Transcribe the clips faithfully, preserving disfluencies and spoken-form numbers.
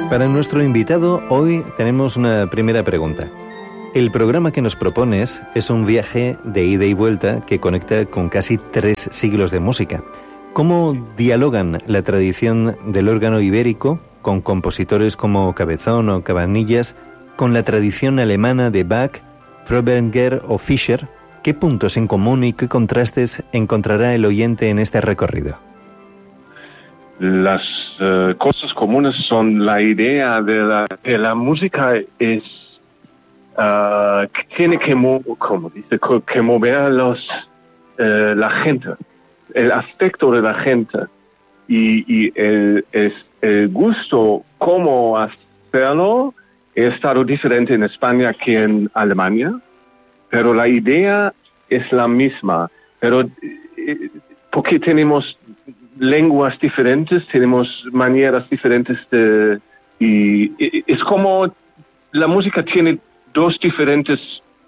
Para nuestro invitado, hoy tenemos una primera pregunta. El programa que nos propones es un viaje de ida y vuelta que conecta con casi tres siglos de música. ¿Cómo dialogan la tradición del órgano ibérico, con compositores como Cabezón o Cabanillas, con la tradición alemana de Bach, Froberger o Fischer? ¿Qué puntos en común y qué contrastes encontrará el oyente en este recorrido? Las uh, cosas comunes son la idea de la, que la música es uh, que tiene que, mo- como dice, que mover los, uh, la gente, el aspecto de la gente y, y el, el, el gusto cómo hacerlo. He estado diferente en España que en Alemania, pero la idea es la misma, pero eh, porque tenemos lenguas diferentes, tenemos maneras diferentes de... Y, y es como la música tiene dos diferentes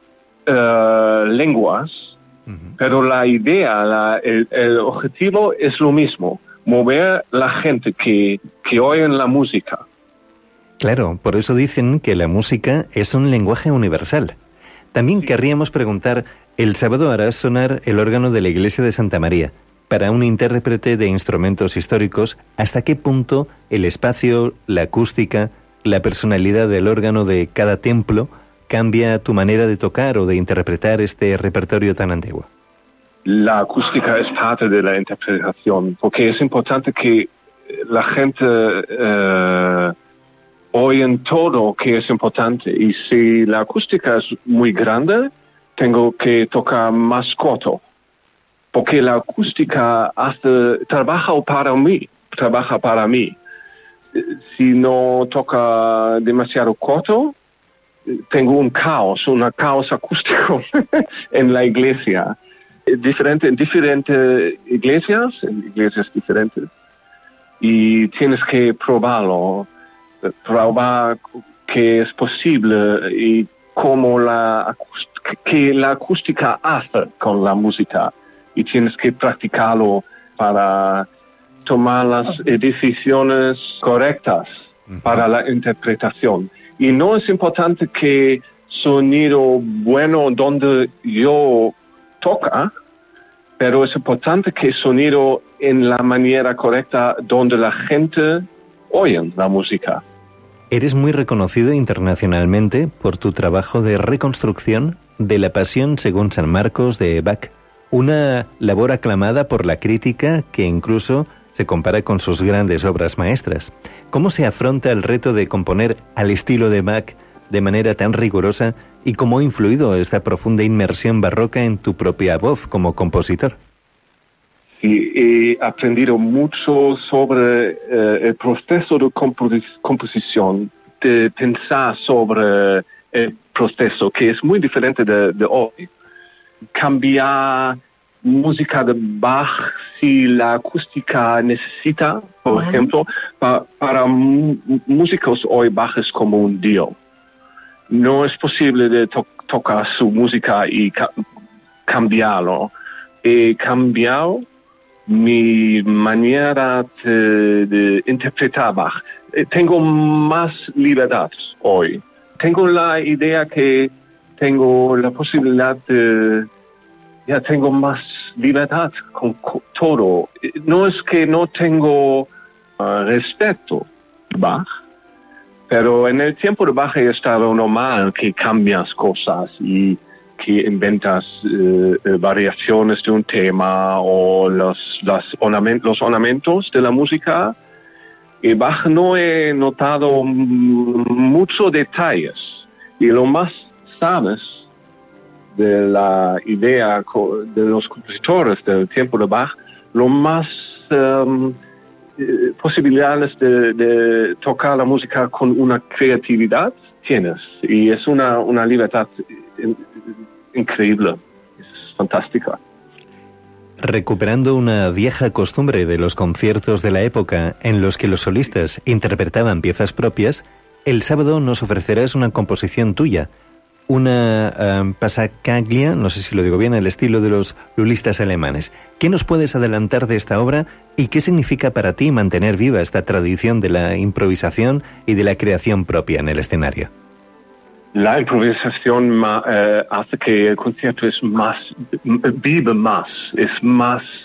uh, lenguas, uh-huh. pero la idea, la, el, el objetivo es lo mismo, mover la gente que, que oye la música. Claro, por eso dicen que la música es un lenguaje universal. También sí. Querríamos preguntar, el sábado harás sonar el órgano de la iglesia de Santa María. Para un intérprete de instrumentos históricos, ¿hasta qué punto el espacio, la acústica, la personalidad del órgano de cada templo cambia tu manera de tocar o de interpretar este repertorio tan antiguo? La acústica es parte de la interpretación, porque es importante que la gente uh, oiga todo que es importante. Y si la acústica es muy grande, tengo que tocar más corto. Porque la acústica hace, trabaja para mí, trabaja para mí. Si no toca demasiado corto, tengo un caos, un caos acústico en la iglesia. Diferente, en diferentes iglesias, en iglesias diferentes. Y tienes que probarlo, probar que es posible y cómo la, que la acústica hace con la música. Y tienes que practicarlo para tomar las decisiones correctas uh-huh. para la interpretación. Y no es importante que sonido bueno donde yo toca, pero es importante que sonido en la manera correcta donde la gente oye la música. Eres muy reconocido internacionalmente por tu trabajo de reconstrucción de la Pasión según San Marcos de Bach. Una labor aclamada por la crítica que incluso se compara con sus grandes obras maestras. ¿Cómo se afronta el reto de componer al estilo de Bach de manera tan rigurosa y cómo ha influido esta profunda inmersión barroca en tu propia voz como compositor? Sí, he aprendido mucho sobre eh, el proceso de compos- composición, de pensar sobre el proceso, que es muy diferente de, de hoy. Cambiar música de Bach si la acústica necesita, por uh-huh. ejemplo, pa, para m- músicos hoy Bach es como un dios. No es posible de to- tocar su música y ca- cambiarlo. He cambiado mi manera de, de interpretar Bach. Eh, tengo más libertad hoy. Tengo la idea que tengo la posibilidad de, ya tengo más libertad con todo. No es que no tengo uh, respeto a Bach, pero en el tiempo de Bach he estado normal que cambias cosas y que inventas uh, variaciones de un tema o los, las ornament- los ornamentos de la música. Y Bach no he notado m- muchos detalles. Y lo más sabes de la idea de los compositores del tiempo de Bach, lo más um, eh, posibilidades de, de tocar la música con una creatividad tienes. Y es una, una libertad in, increíble, es fantástica. Recuperando una vieja costumbre de los conciertos de la época en los que los solistas interpretaban piezas propias, el sábado nos ofrecerás una composición tuya, una um, passacaglia, no sé si lo digo bien, al estilo de los lulistas alemanes. ¿Qué nos puedes adelantar de esta obra y qué significa para ti mantener viva esta tradición de la improvisación y de la creación propia en el escenario? La improvisación uh, hace que el concierto es más, vive más, es más